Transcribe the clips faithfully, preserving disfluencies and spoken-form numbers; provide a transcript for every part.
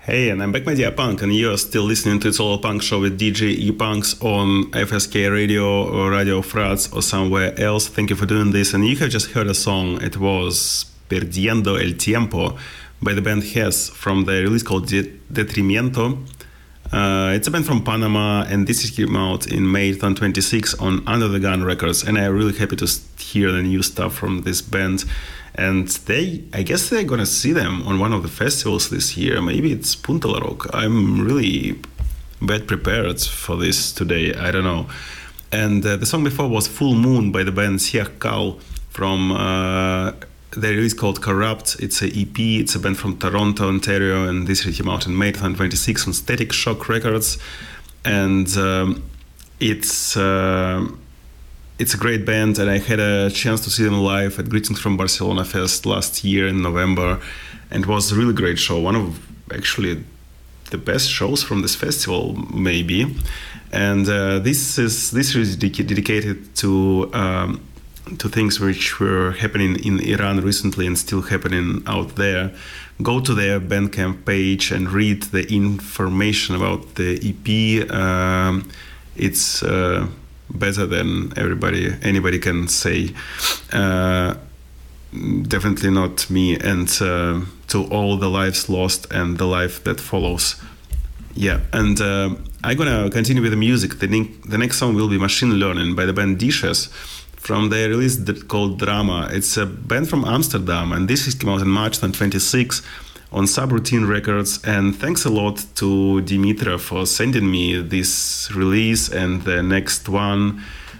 Hey, and I'm back, my dear punk, and you're still listening to It's All Punk Show with D J E-Punks on F S K Radio or Radio Frats or somewhere else. Thank you for doing this. And you have just heard a song. It was Perdiendo el Tiempo by the band Hess from the release called De- Detrimento. Uh, it's a band from Panama, and this came out in May twenty twenty-six on Under the Gun Records. And I'm really happy to hear the new stuff from this band. And they, I guess they're gonna see them on one of the festivals this year. Maybe it's Punta La Rock. I'm really bad prepared for this today. I don't know. And uh, the song before was Full Moon by the band Siakal from uh, the release called Corrupt. It's a E P. It's a band from Toronto, Ontario, and this came out in May twenty twenty-six on Static Shock Records. And um, it's. Uh, It's a great band, and I had a chance to see them live at Greetings from Barcelona Fest last year in November, and it was a really great show. One of actually the best shows from this festival, maybe. And uh, this is this is dedicated to um, to things which were happening in Iran recently and still happening out there. Go to their Bandcamp page and read the information about the E P. Um, it's uh, better than everybody anybody can say. Uh, definitely not me. And uh, to all the lives lost and the life that follows. Yeah, and uh, I'm gonna continue with the music. The, ne- the next song will be Machine Learning by the band Dishes from their release that called Drama. It's a band from Amsterdam, and this is came out in March twenty twenty-six on Subroutine Records. And thanks a lot to Dimitra for sending me this release and the next one.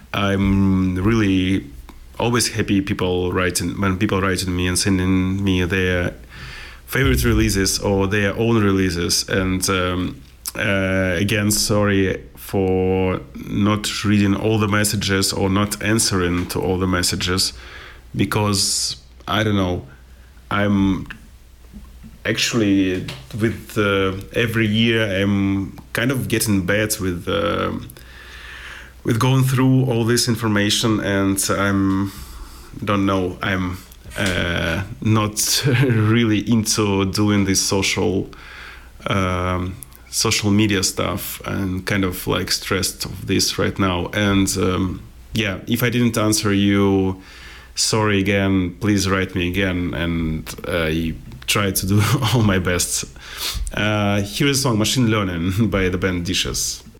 I'm really always happy people writing when people write to me and sending me their favorite releases or their own releases. And um, uh, again, sorry for not reading all the messages or not answering to all the messages, because I don't know, I'm actually with uh, every year I'm kind of getting bad with uh, with going through all this information, and I'm don't know I'm uh, not really into doing this social um, social media stuff, and kind of like stressed of this right now. And um, yeah, if I didn't answer you, sorry again. Please write me again, and I try to do all my best. Uh, here is a song, Machine Learning by the band Dishes.